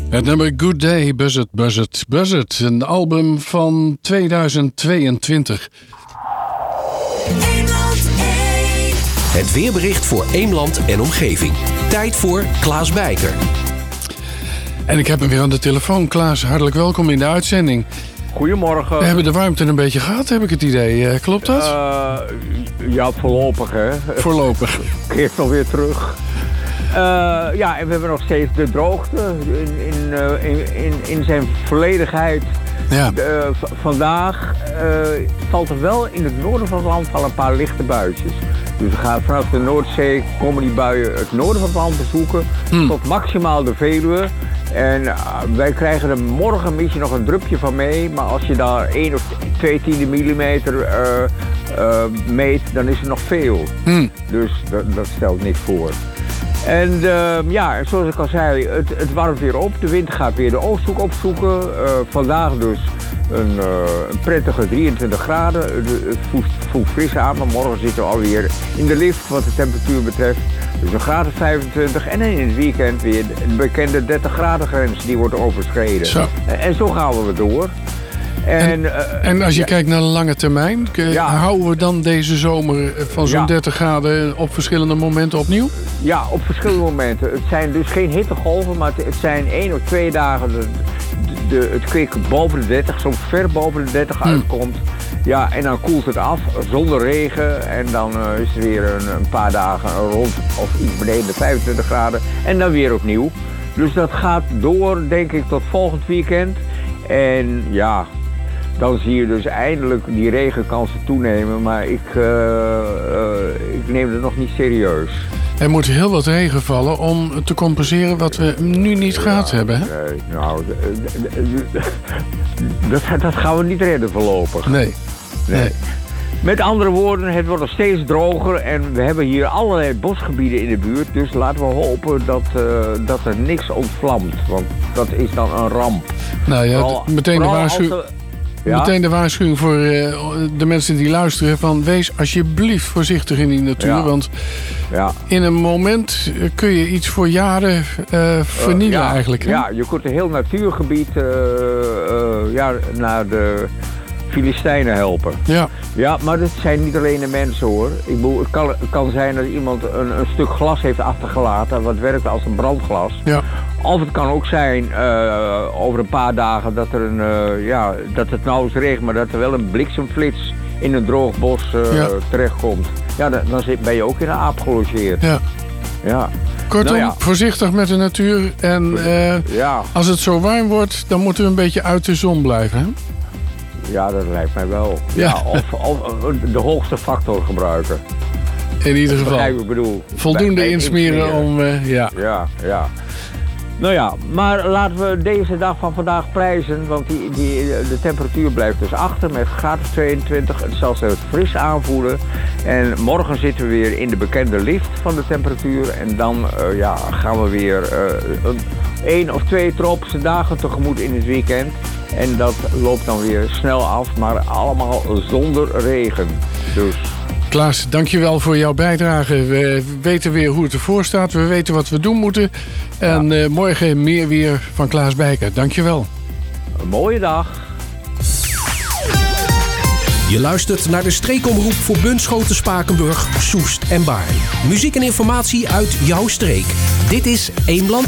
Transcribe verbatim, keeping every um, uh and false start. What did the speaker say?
Het nummer Good Day, Buzz It, Buzz It, Buzz It. Een album van tweeduizend tweeëntwintig. Het weerbericht voor Eemland en omgeving. Tijd voor Klaas Bijker. En ik heb hem weer aan de telefoon. Klaas, hartelijk welkom in de uitzending. Goedemorgen. We hebben de warmte een beetje gehad, heb ik het idee. Klopt dat? Uh, ja, voorlopig hè. Voorlopig. Keert alweer terug. Uh, ja, en we hebben nog steeds de droogte in, in, uh, in, in, in zijn volledigheid. Ja. Uh, v- vandaag uh, valt er wel in het noorden van het land al een paar lichte buitjes. Dus we gaan vanaf de Noordzee komen die buien het noorden van het land bezoeken. Hmm. Tot maximaal de Veluwe. En uh, wij krijgen er morgen misschien nog een drupje van mee. Maar als je daar één of twee tiende millimeter uh, uh, meet, dan is het nog veel. Hmm. Dus dat, dat stelt niks voor. En uh, ja, zoals ik al zei, het, het warmt weer op. De wind gaat weer de oosthoek opzoeken. Uh, vandaag dus een, uh, een prettige drieëntwintig graden. Het voelt, voelt fris aan, maar morgen zitten we alweer in de lift wat de temperatuur betreft. Dus een graad of vijfentwintig en in het weekend weer de bekende dertig graden grens die wordt overschreden. Zo. En, en zo gaan we door. En, en, uh, en als je ja. kijkt naar de lange termijn, ja. houden we dan deze zomer van zo'n ja. dertig graden op verschillende momenten opnieuw? Ja, op verschillende momenten. Het zijn dus geen hittegolven, maar het zijn één of twee dagen de, de, de, het kwik boven de dertig, zo ver boven de dertig hmm. uitkomt. Ja, en dan koelt het af zonder regen en dan uh, is er weer een, een paar dagen rond of iets beneden de vijfentwintig graden en dan weer opnieuw. Dus dat gaat door, denk ik, tot volgend weekend. En ja, dan zie je dus eindelijk die regenkansen toenemen, maar ik, uh, uh, ik neem het nog niet serieus. Er moet heel wat regen vallen om te compenseren wat we nu niet ja, gehad hebben, hè? Nee, nou, dat, dat gaan we niet redden voorlopig. Nee. nee. nee. Met andere woorden, het wordt nog steeds droger en we hebben hier allerlei bosgebieden in de buurt. Dus laten we hopen dat, uh, dat er niks ontvlamt, want dat is dan een ramp. Nou ja, vooral, meteen de waarschuwing. Ja? Meteen de waarschuwing voor uh, de mensen die luisteren van wees alsjeblieft voorzichtig in die natuur. Ja. Want ja. in een moment kun je iets voor jaren uh, vernielen uh, ja. eigenlijk. Hè? Ja, je kunt een heel natuurgebied uh, uh, ja, naar de Filistijnen helpen. Ja. Ja, maar dat zijn niet alleen de mensen hoor. Ik bedoel, het, kan, het kan zijn dat iemand een, een stuk glas heeft achtergelaten wat werkt als een brandglas. Ja. Of het kan ook zijn uh, over een paar dagen dat, er een, uh, ja, dat het nou eens regent, maar dat er wel een bliksemflits in een droog bos uh, ja. terechtkomt. Ja, dan, dan ben je ook in een aap gelogeerd. Ja. Ja. Kortom, nou ja. voorzichtig met de natuur. En uh, ja. als het zo warm wordt, dan moeten we een beetje uit de zon blijven. Hè? Ja, dat lijkt mij wel. Ja. Ja, of, of de hoogste factor gebruiken. In ieder geval. Begrijp ik bedoel. Voldoende bij, insmeren, insmeren om... Uh, ja. ja, ja. Nou ja, maar laten we deze dag van vandaag prijzen, want die, die, de temperatuur blijft dus achter met graad tweeëntwintig. Het zal zich fris aanvoelen. En morgen zitten we weer in de bekende lift van de temperatuur. En dan uh, ja, gaan we weer uh, een, één of twee tropische dagen tegemoet in het weekend. En dat loopt dan weer snel af, maar allemaal zonder regen. Dus... Klaas, dankjewel voor jouw bijdrage. We weten weer hoe het ervoor staat. We weten wat we doen moeten. En ja. uh, morgen meer weer van Klaas Bijker. Dankjewel. Een mooie dag. Je luistert naar de streekomroep voor Bunschoten, Spakenburg, Soest en Baarn. Muziek en informatie uit jouw streek. Dit is Eemland